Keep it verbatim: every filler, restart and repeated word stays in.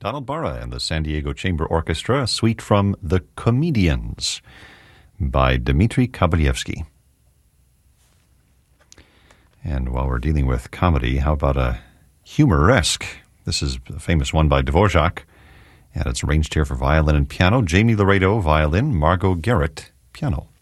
Donald Barra and the San Diego Chamber Orchestra, a suite from The Comedians by Dmitri Kabalyevsky. And while we're dealing with comedy, how about a humoresque? This is a famous one by Dvorak, and it's arranged here for violin and piano. Jamie Laredo, violin, Margot Garrett, piano.